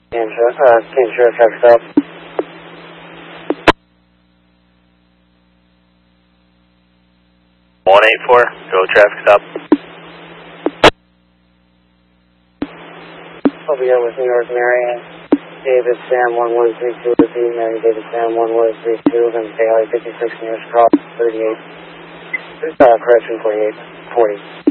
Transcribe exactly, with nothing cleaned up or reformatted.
Kansas, uh, Kansas traffic stop. one eight four, go traffic stop. I'll be over with New York, Marion. David Sam one one three two, repeat, Mary David Sam one one three two, then Bailey fifty-six nearest cross, thirty-eight. Uh, correction, forty-eight, forty.